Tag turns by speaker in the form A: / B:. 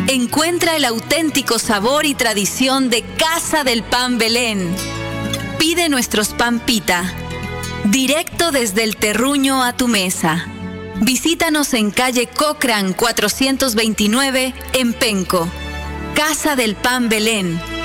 A: Encuentra el auténtico sabor y tradición de Casa del Pan Belén. Pide nuestros pan pita, directo desde el terruño a tu mesa. Visítanos en calle Cochrane 429 en Penco. Casa del Pan Belén.